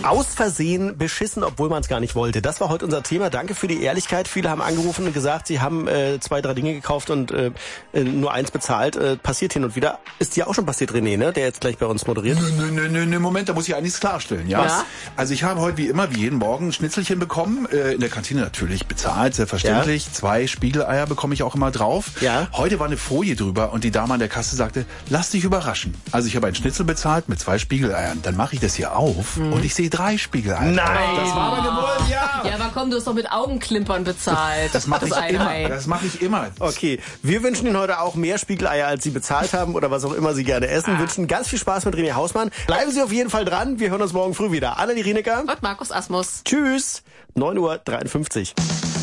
Aus Versehen beschissen, obwohl man es gar nicht wollte. Das war heute unser Thema. Danke für die Ehrlichkeit. Viele haben angerufen und gesagt, sie haben 2, 3 Dinge gekauft und nur eins bezahlt. Passiert hin und wieder. Ist dir auch schon passiert, René, ne? Der jetzt gleich bei uns moderiert. Nö, Moment, da muss ich einiges klarstellen. Ja? Also ich habe heute wie immer, wie jeden Morgen, ein Schnitzelchen bekommen. In der Kantine natürlich bezahlt, selbstverständlich. Ja. 2 Spiegeleier bekomme ich auch immer drauf. Ja. Heute war eine Folie drüber und die Dame an der Kasse sagte, lass dich überraschen. Also ich habe einen Schnitzel bezahlt mit 2 Spiegeleiern. Dann mache ich das hier auf und ich sehe 3 Spiegeleier. Nein! Das war aber gewollt, ja! Ja, aber komm, du hast doch mit Augenklimpern bezahlt. Das mache ich immer. Das mache ich immer. Okay, wir wünschen Ihnen heute auch mehr Spiegeleier, als Sie bezahlt haben oder was auch immer Sie gerne essen. Wünschen ganz viel Spaß mit René Hausmann. Bleiben Sie auf jeden Fall dran. Wir hören uns morgen früh wieder. Annelie Rienecker und Markus Asmus. Tschüss. 9:53 Uhr.